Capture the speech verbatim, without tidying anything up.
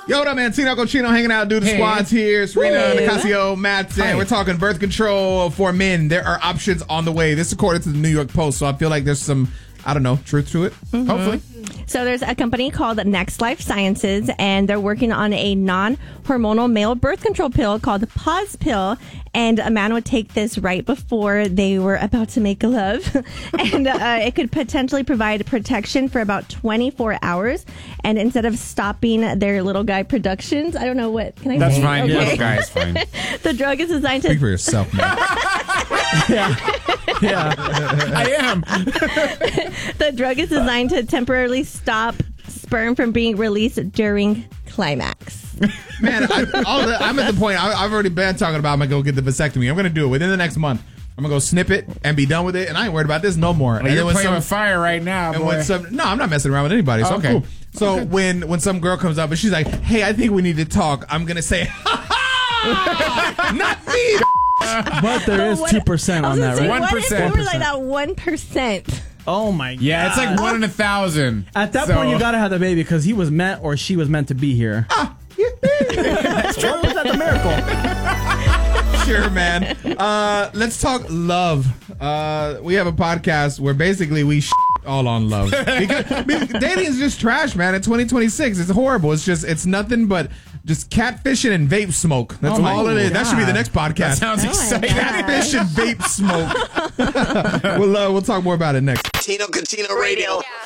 Yo, what up, man? Tino Cochino hanging out, do the Hey. squads here. Serena, Hey. Nicasio, Matt, Hi. and we're talking birth control for men. There are options on the way. This according to the New York Post, so I feel like there's some, I don't know, truth to it. Mm-hmm. Hopefully. So there's a company called Next Life Sciences, and they're working on a non-hormonal male birth control pill called Pause Pill. And a man would take this right before they were about to make love. and uh, it could potentially provide protection for about twenty-four hours. And instead of stopping their little guy productions, I don't know what, can I That's say? fine. Okay. Little guy is fine. The drug is designed to... Speak for yourself, man. Yeah. Yeah. I am. The drug is designed to temporarily stop sperm from being released during climax. Man, I, all the, I'm at the point, I, I've already been talking about I'm going to go get the vasectomy. I'm going to do it within the next month. I'm going to go snip it and be done with it, and I ain't worried about this no more. Well, and you're then when playing some, with fire right now, and boy. when some, no, I'm not messing around with anybody, so Oh, okay. I'm cool. So Okay. when, when some girl comes up and she's like, hey, I think we need to talk, I'm going to say, ha ha! Not me! But there is What- two percent I was on gonna that, say, right? What if one percent. we were like that one percent? Oh my god. Yeah, it's like one in a thousand. At that So- point, you gotta have the baby because he was meant or she was meant to be here. That's true. That's a miracle. Sure, man. Uh, let's talk love. Uh, we have a podcast where basically we sh- all on love. Because, because dating is just trash, man. In twenty twenty-six, it's horrible. It's just, it's nothing but just catfishing and vape smoke. That's Oh my all it is. That should be the God. next podcast. That sounds Oh my exciting. God. Catfish and vape smoke. we'll, uh, we'll talk more about it next. Tino Contino Radio.